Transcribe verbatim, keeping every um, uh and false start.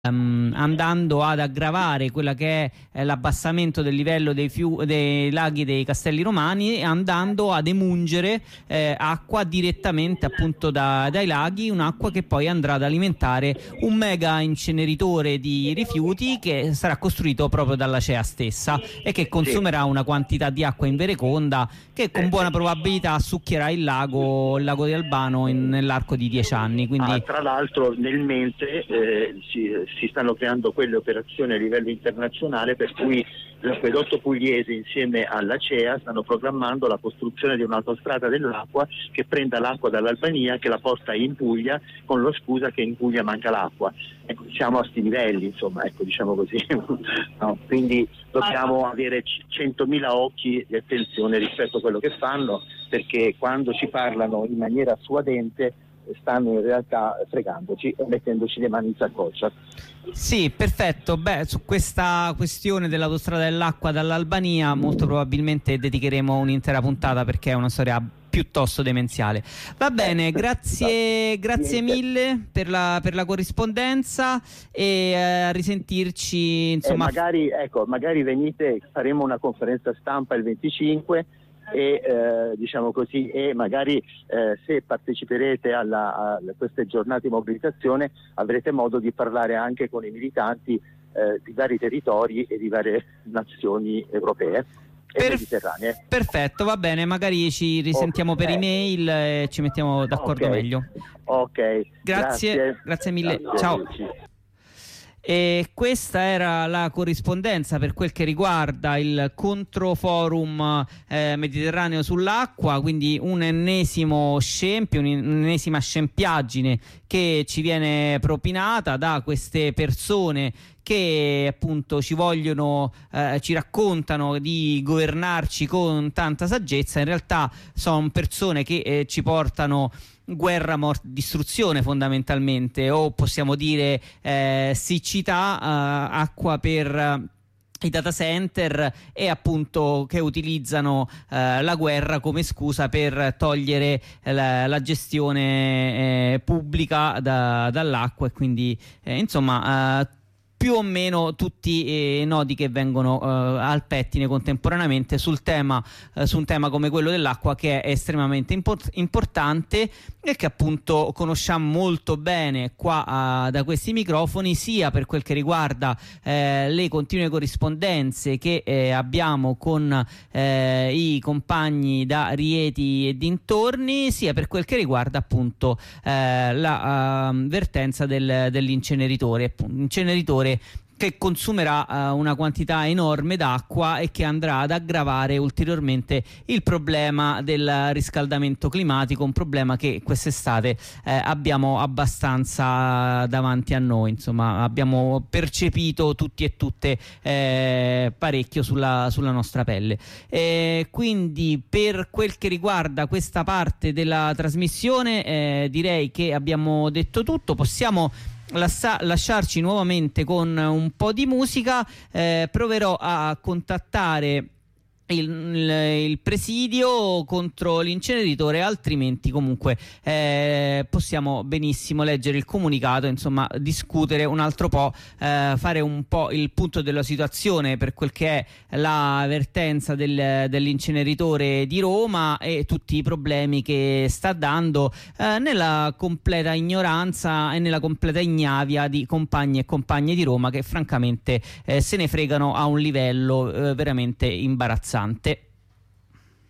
Um, andando ad aggravare quella che è eh, l'abbassamento del livello dei, fiu- dei laghi dei Castelli Romani, e andando ad emungere eh, acqua direttamente appunto da, dai laghi, un'acqua che poi andrà ad alimentare un mega inceneritore di rifiuti che sarà costruito proprio dall'Acea stessa e che consumerà una quantità di acqua invereconda che con buona probabilità succhierà il lago, il lago di Albano in, nell'arco di dieci anni. Quindi... Ah, tra l'altro nel mente eh, si, si stanno creando quelle operazioni a livello internazionale per cui l'Acquedotto Pugliese insieme all'Acea stanno programmando la costruzione di un'autostrada dell'acqua che prenda l'acqua dall'Albania, che la porta in Puglia, con la scusa che in Puglia manca l'acqua. Ecco, siamo a sti livelli, insomma, ecco, diciamo così. No, quindi dobbiamo avere centomila occhi di attenzione rispetto a quello che fanno, perché quando ci parlano in maniera suadente stanno in realtà fregandoci e mettendoci le mani in saccoccia. Sì, perfetto. Beh, su questa questione dell'autostrada dell'acqua dall'Albania molto probabilmente dedicheremo un'intera puntata, perché è una storia piuttosto demenziale. Va bene, grazie, grazie mille per la, per la corrispondenza e a eh, risentirci, insomma. Eh, magari, ecco, magari venite, faremo una conferenza stampa il venticinque e eh, diciamo così, e magari eh, se parteciperete alla, a queste giornate di mobilitazione avrete modo di parlare anche con i militanti eh, di vari territori e di varie nazioni europee e per, mediterranee. Perfetto, va bene, magari ci risentiamo okay. per email e ci mettiamo d'accordo okay. meglio. Ok, grazie, grazie, grazie mille, grazie. Ciao. E questa era la corrispondenza per quel che riguarda il controforum eh, mediterraneo sull'acqua, quindi un ennesimo scempio, un'ennesima scempiaggine che ci viene propinata da queste persone che appunto ci vogliono, eh, ci raccontano di governarci con tanta saggezza. In realtà sono persone che eh, ci portano guerra, morte, distruzione fondamentalmente, o possiamo dire eh, siccità, eh, acqua per eh, i data center, e appunto che utilizzano eh, la guerra come scusa per togliere eh, la, la gestione eh, pubblica da, dall'acqua, e quindi eh, insomma eh, più o meno tutti i eh, nodi che vengono eh, al pettine contemporaneamente sul tema, eh, su un tema come quello dell'acqua, che è estremamente import- importante e che appunto conosciamo molto bene qua uh, da questi microfoni, sia per quel che riguarda eh, le continue corrispondenze che eh, abbiamo con eh, i compagni da Rieti e dintorni, sia per quel che riguarda appunto eh, la uh, vertenza del, dell'inceneritore, appunto, inceneritore che consumerà uh, una quantità enorme d'acqua e che andrà ad aggravare ulteriormente il problema del riscaldamento climatico, un problema che quest'estate eh, abbiamo abbastanza davanti a noi, insomma abbiamo percepito tutti e tutte eh, parecchio sulla, sulla nostra pelle. E quindi per quel che riguarda questa parte della trasmissione eh, direi che abbiamo detto tutto. Possiamo Lassa- lasciarci nuovamente con un po' di musica. Eh, proverò a contattare Il, il, il presidio contro l'inceneritore, altrimenti comunque eh, possiamo benissimo leggere il comunicato, insomma discutere un altro po', eh, fare un po' il punto della situazione per quel che è la vertenza del, dell'inceneritore di Roma e tutti i problemi che sta dando eh, nella completa ignoranza e nella completa ignavia di compagni e compagne di Roma che francamente eh, se ne fregano a un livello eh, veramente imbarazzante.